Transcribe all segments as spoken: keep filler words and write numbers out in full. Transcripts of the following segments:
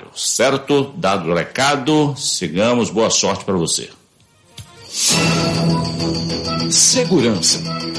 Certo? Dado o recado, sigamos. Boa sorte para você. Segurança.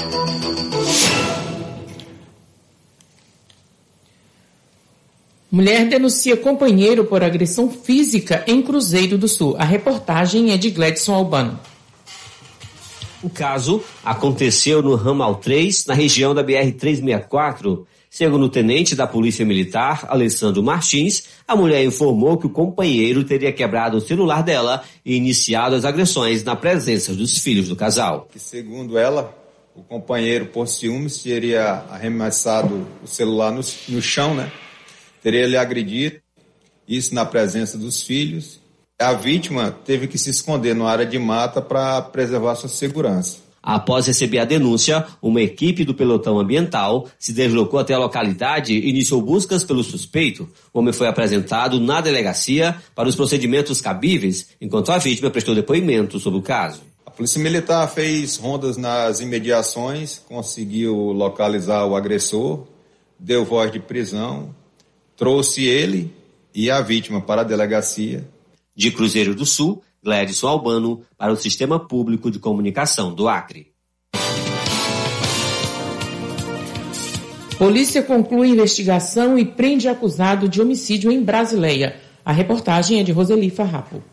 Mulher denuncia companheiro por agressão física em Cruzeiro do Sul. A reportagem é de Gledson Albano. O caso aconteceu no ramal três, na região da B R trezentos e sessenta e quatro. Segundo o tenente da Polícia Militar, Alessandro Martins, a mulher informou que o companheiro teria quebrado o celular dela e iniciado as agressões na presença dos filhos do casal. Que, segundo ela, o companheiro, por ciúmes, teria arremessado o celular no, no chão, né? Teria lhe agredido, isso na presença dos filhos. A vítima teve que se esconder numa área de mata para preservar sua segurança. Após receber a denúncia, uma equipe do pelotão ambiental se deslocou até a localidade e iniciou buscas pelo suspeito. O homem foi apresentado na delegacia para os procedimentos cabíveis, enquanto a vítima prestou depoimento sobre o caso. A Polícia Militar fez rondas nas imediações, conseguiu localizar o agressor, deu voz de prisão, trouxe ele e a vítima para a delegacia. De Cruzeiro do Sul, Gledson Albano, para o Sistema Público de Comunicação do Acre. Polícia conclui investigação e prende acusado de homicídio em Brasileia. A reportagem é de Roseli Farrapo.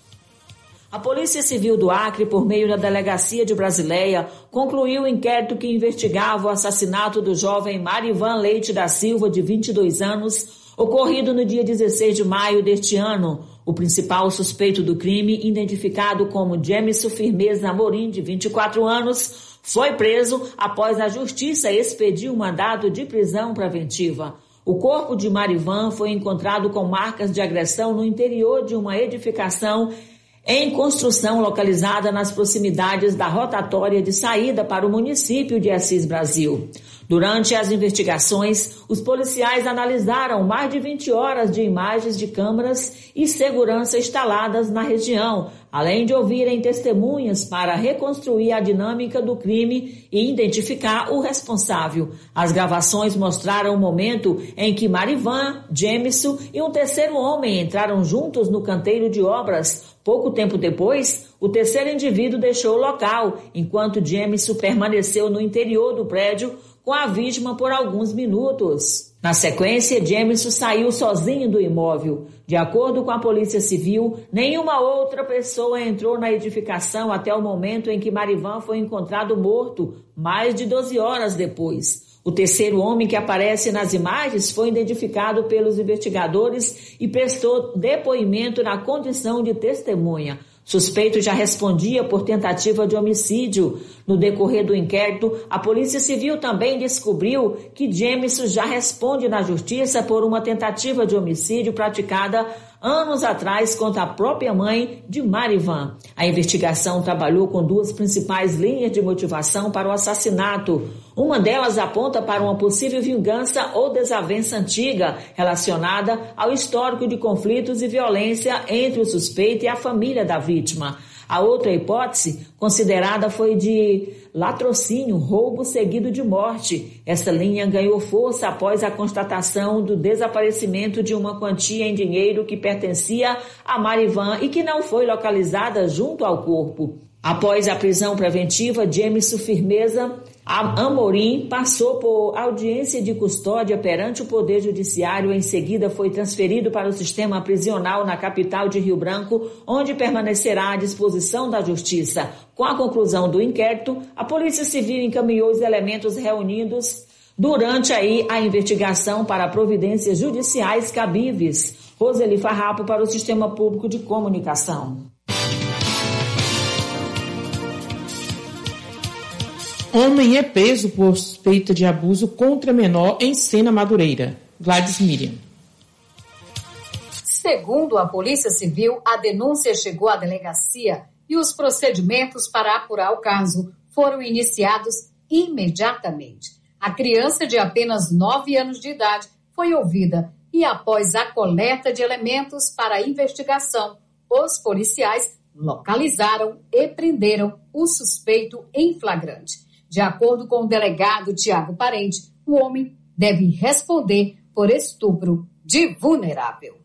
A Polícia Civil do Acre, por meio da Delegacia de Brasileia, concluiu o inquérito que investigava o assassinato do jovem Marivan Leite da Silva, de vinte e dois anos, ocorrido no dia dezesseis de maio deste ano. O principal suspeito do crime, identificado como Jemison Firmeza Amorim, de vinte e quatro anos, foi preso após a Justiça expedir um mandado de prisão preventiva. O corpo de Marivan foi encontrado com marcas de agressão no interior de uma edificação em construção localizada nas proximidades da rotatória de saída para o município de Assis Brasil. Durante as investigações, os policiais analisaram mais de vinte horas de imagens de câmeras e segurança instaladas na região, além de ouvirem testemunhas para reconstruir a dinâmica do crime e identificar o responsável. As gravações mostraram o momento em que Marivan, Jemison e um terceiro homem entraram juntos no canteiro de obras. Pouco tempo depois, o terceiro indivíduo deixou o local, enquanto Jemison permaneceu no interior do prédio com a vítima por alguns minutos. Na sequência, Jemison saiu sozinho do imóvel. De acordo com a Polícia Civil, nenhuma outra pessoa entrou na edificação até o momento em que Marivan foi encontrado morto, mais de doze horas depois. O terceiro homem que aparece nas imagens foi identificado pelos investigadores e prestou depoimento na condição de testemunha. Suspeito já respondia por tentativa de homicídio. No decorrer do inquérito, a Polícia Civil também descobriu que Jemison já responde na Justiça por uma tentativa de homicídio praticada anos atrás contra a própria mãe de Marivan. A investigação trabalhou com duas principais linhas de motivação para o assassinato. Uma delas aponta para uma possível vingança ou desavença antiga relacionada ao histórico de conflitos e violência entre o suspeito e a família da vítima. A outra hipótese considerada foi de latrocínio, roubo seguido de morte. Essa linha ganhou força após a constatação do desaparecimento de uma quantia em dinheiro que pertencia a Marivan e que não foi localizada junto ao corpo. Após a prisão preventiva, Jemison Firmeza Amorim passou por audiência de custódia perante o Poder Judiciário. Em seguida, foi transferido para o sistema prisional na capital de Rio Branco, onde permanecerá à disposição da Justiça. Com a conclusão do inquérito, a Polícia Civil encaminhou os elementos reunidos durante aí a investigação para providências judiciais cabíveis. Roseli Farrapo para o Sistema Público de Comunicação. Homem é preso por suspeita de abuso contra menor em Sena Madureira. Gladys Miriam. Segundo a Polícia Civil, a denúncia chegou à delegacia e os procedimentos para apurar o caso foram iniciados imediatamente. A criança de apenas nove anos de idade foi ouvida e, após a coleta de elementos para a investigação, os policiais localizaram e prenderam o suspeito em flagrante. De acordo com o delegado Tiago Parente, o homem deve responder por estupro de vulnerável.